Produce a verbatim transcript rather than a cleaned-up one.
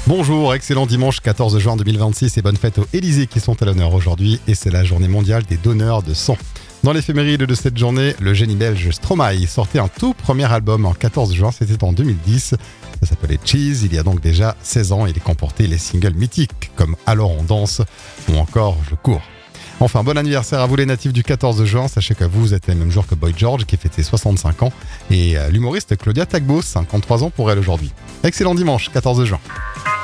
Bonjour, excellent dimanche quatorze juin deux mille vingt-six et bonne fête aux Élysées qui sont à l'honneur aujourd'hui et c'est la journée mondiale des donneurs de sang. Dans l'éphéméride de cette journée, le génie belge Stromae sortait un tout premier album en quatorze juin, c'était en deux mille dix. Ça s'appelait Cheese, il y a donc déjà seize ans, il comportait les singles mythiques comme Alors on danse ou encore Je cours. Enfin, bon anniversaire à vous les natifs du quatorze juin. Sachez que vous êtes le même jour que Boy George qui fêtait soixante-cinq ans et l'humoriste Claudia Tagbo, cinquante-trois ans pour elle aujourd'hui. Excellent dimanche quatorze juin.